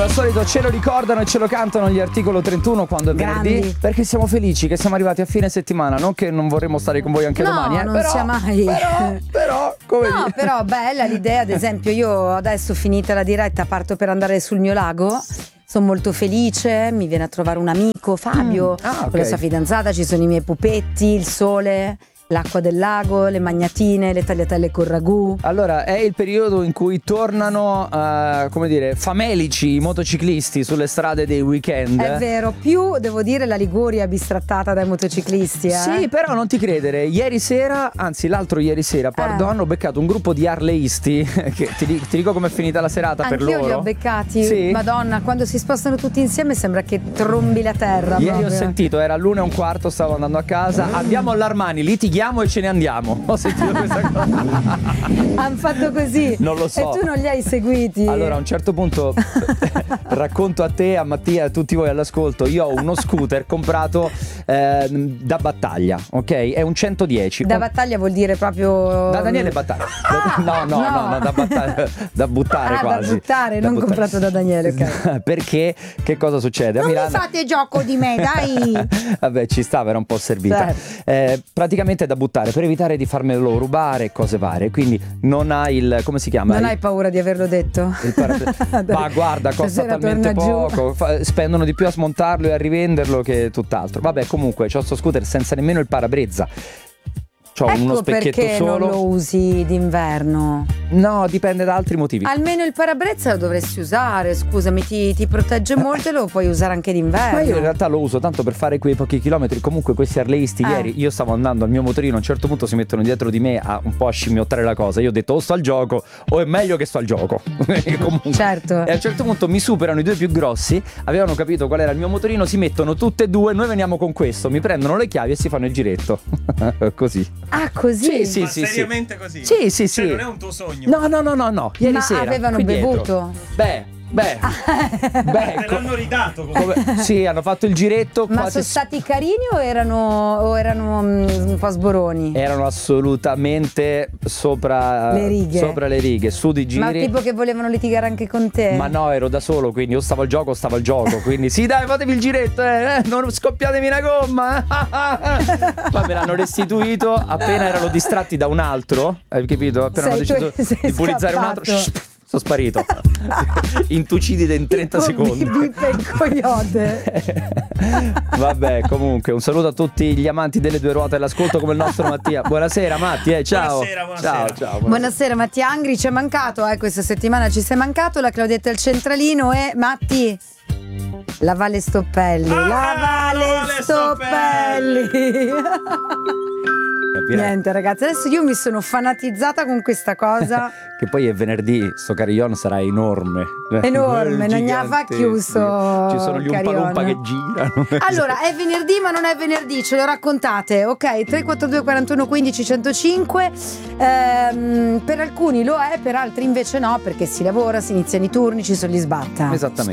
Come al solito ce lo ricordano e ce lo cantano gli Articolo 31 quando è venerdì. Grandi. Perché siamo felici che siamo arrivati a fine settimana. Non che non vorremmo stare con voi anche domani, non però, sia mai. Però, come No, dire. però bella l'idea, ad esempio io adesso finita la diretta parto per andare sul mio lago. Sono molto felice, mi viene a trovare un amico, Fabio, ok. con la sua fidanzata, ci sono i miei pupetti, il sole, l'acqua del lago, le magnatine, le tagliatelle con ragù. Allora, è il periodo in cui tornano, come dire, famelici i motociclisti sulle strade dei weekend. È vero, più devo dire la Liguria bistrattata dai motociclisti. Sì, però non ti credere, ieri sera, anzi l'altro ieri sera, pardon, ho beccato un gruppo di harleisti, che ti dico com'è finita la serata per Anch'io loro. li ho beccati. Sì? Madonna, quando si spostano tutti insieme sembra che trombi la terra. Ieri proprio. ho sentito, era l'1:15, stavo andando a casa, andiamo all'Armani, litighiamo e ce ne andiamo. Ho sentito questa cosa. Hanno fatto così. Non lo so. E tu non li hai seguiti. Allora a un certo punto racconto a te, a Mattia e a tutti voi all'ascolto. Io ho uno scooter comprato da Battaglia, ok? È un 110. Da Battaglia vuol dire proprio Da Daniele Battaglia. No, da Battaglia, da buttare quasi. Da buttare, non comprato da Daniele, ok. Perché che cosa succede? Non mi fate gioco di me, dai. Vabbè, ci stava, era un po' servita. Praticamente è da buttare per evitare di farmelo rubare e cose varie. Quindi non hai il, come si chiama? Non hai paura di averlo detto? Ma guarda, costa Stasera talmente torna poco, spendono di più a smontarlo e a rivenderlo che tutt'altro. Vabbè, comunque c'ho sto scooter senza nemmeno il parabrezza. C'ho uno specchietto perché solo. non lo usi d'inverno? No, dipende da altri motivi. Almeno il parabrezza lo dovresti usare, scusami, ti protegge molto e lo puoi usare anche d'inverno. Ma io in realtà lo uso tanto per fare quei pochi chilometri. Comunque questi harleisti ieri, io stavo andando al mio motorino, a un certo punto si mettono dietro di me a un po' a scimmiottare la cosa. Io ho detto o sto al gioco o è meglio che sto al gioco. Comunque. Certo. E a un certo punto mi superano i due più grossi, avevano capito qual era il mio motorino, si mettono tutte e due, noi veniamo con questo, mi prendono le chiavi e si fanno il giretto. Così. Ah, così? Sì, Ma sì, seriamente così? Sì, sì, Cioè, sì. non è un tuo sogno? No. Ieri Ma sera. avevano qui dietro. bevuto? Beh, Te l'hanno ridato comunque. sì, hanno fatto il giretto. Ma quasi sono stati carini o erano un po' sboroni? Erano assolutamente sopra Le righe. Sopra le righe, su di giri. Ma tipo che volevano litigare anche con te? Ma no, ero da solo, quindi o stavo al gioco, quindi sì dai, fatevi il giretto, non scoppiatemi una gomma. Poi me l'hanno restituito appena erano distratti da un altro, hai capito? Appena hanno deciso di bullizzare un altro, sono sparito. Intucidide in 30 secondi. Bip il coyote. Vabbè, comunque un saluto a tutti gli amanti delle due ruote all'ascolto come il nostro Mattia. Buonasera Matti, ciao. Buonasera. Ciao. Buonasera Mattia Angri, ci è mancato, questa settimana ci sei mancato, la Claudetta al centralino e Matti. La Valle Stoppelli, la Valle Stoppelli. Capirai? Niente ragazzi, adesso io mi sono fanatizzata con questa cosa. Che poi è venerdì, sto carillon sarà enorme. Enorme, non ne ha fa Gigantesco. chiuso. Ci sono gli Umpa-Lumpa che girano. Allora, è venerdì ma non è venerdì, ce lo raccontate, ok? 342 41 15 105. Per alcuni lo è, per altri invece no, perché si lavora, si iniziano i turni, ci sono gli sbatta. Esattamente.